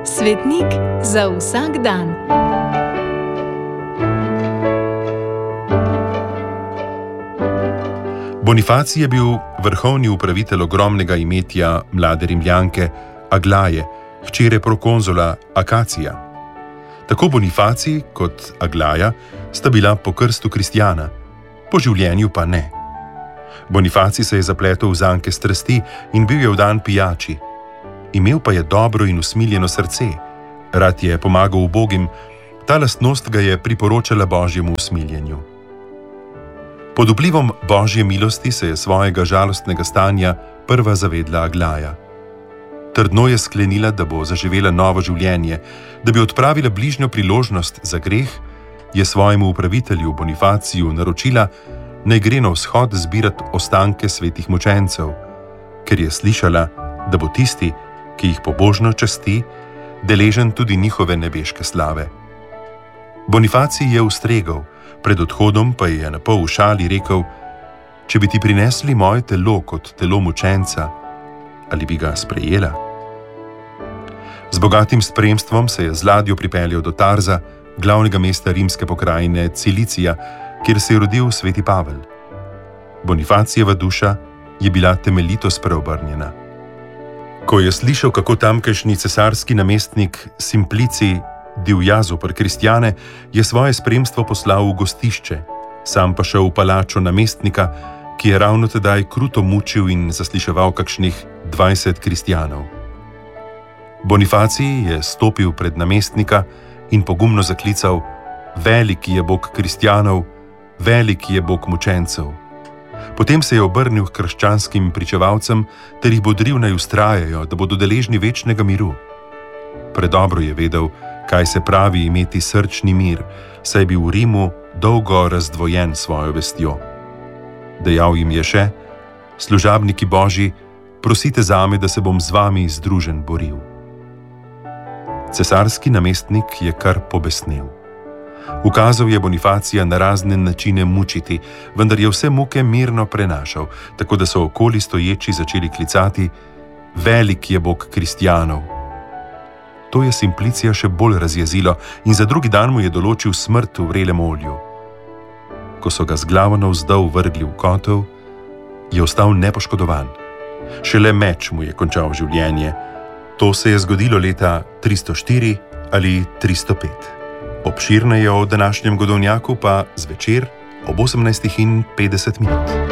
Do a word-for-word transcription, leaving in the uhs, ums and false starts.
Svetnik za vsak dan. Bonifacij je bil vrhovni upravitelj ogromnega imetja mlade Rimljanke Aglaje, hčere prokonzula Akacija. Tako Bonifacij kot Aglaja sta bila po krstu kristjana, po življenju pa ne. Bonifacij se je zapletel v zanke strasti in bil je vdan pijači. Imel pa je dobro in usmiljeno srce, rad je pomagal ubogim, ta lastnost ga je priporočala Božjemu usmiljenju. Pod vplivom Božje milosti se je svojega žalostnega stanja prva zavedla Aglaja. Trdno je sklenila, da bo zaživela novo življenje, da bi odpravila bližnjo priložnost za greh, je svojemu upravitelju Bonifaciju naročila, naj gre na vzhod zbirati ostanke svetih mučencev, ker je slišala, da bo tisti, ki jih pobožno časti, deležen tudi njihove nebeške slave. Bonifacij je ustregel, pred odhodom pa je na pol v šali rekel: če bi ti prinesli moje telo kot telo mučenca, ali bi ga sprejela? Z bogatim spremstvom se je z ladjo pripeljal do Tarza, glavnega mesta rimske pokrajine Cilicija, kjer se je rodil sveti Pavel. Bonifacijeva duša je bila temeljito spreobrnjena. Ko je slišal, kako tamkajšnji cesarski namestnik Simplicij divja zoper kristjane, je svoje spremstvo poslal v gostišče, sam pa šel v palačo namestnika, ki je ravno tedaj kruto mučil in zasliševal kakšnih dvajset kristjanov. Bonifacij je stopil pred namestnika in pogumno zaklical: velik je Bog kristjanov, velik je Bog mučencev. Potem se je obrnil k krščanskim pričevalcem ter jih bodril, naj vztrajajo, da bodo deležni večnega miru. Predobro je vedel, kaj se pravi imeti srčni mir, saj je bil v Rimu dolgo razdvojen s svojo vestjo. Dejal jim je še: služabniki Božji, prosite zame, da se bom z vami združen boril. Cesarski namestnik je kar pobesnel. Ukazal je Bonifacija na razne načine mučiti, vendar je vse muke mirno prenašal, tako da so okoli stoječi začeli klicati: velik je Bog kristjanov. To je Simplicija še bolj razjezilo in za drugi dan mu je določil smrt v vrelem olju. Ko so ga z glavo navzdol vrgli v kotel, je ostal nepoškodovan. Šele meč mu je končal življenje. To se je zgodilo leta tristo štiri ali tristo pet. Obširneje o današnjem godovnjaku pa zvečer ob osemnajstih in petdeset minut.